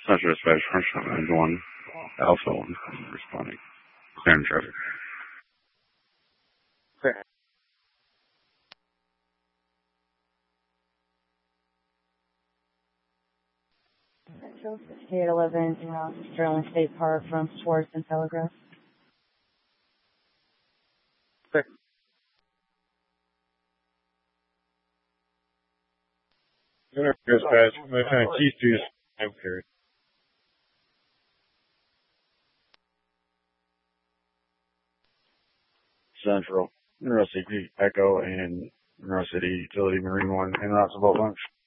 Central Dispatch, French 1, Alpha 1, responding. Clearing traffic. Clear. Central 6811, Sterling State Park from Swartz and Telegraph. Clear. Center Dispatch, Lieutenant Keith Street, time period. Central, Mineral City Echo, and Mineral City Utility Marine 1, en route to boat launch.